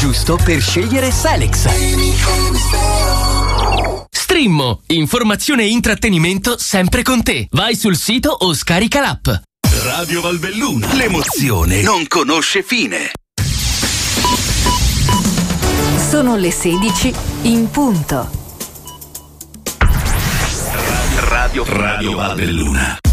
giusto per scegliere Selex. Strimmo, informazione e intrattenimento sempre con te. Vai sul sito o scarica l'app. Radio Valbelluna, l'emozione non conosce fine. Sono le 16 in punto. Radio Valbelluna.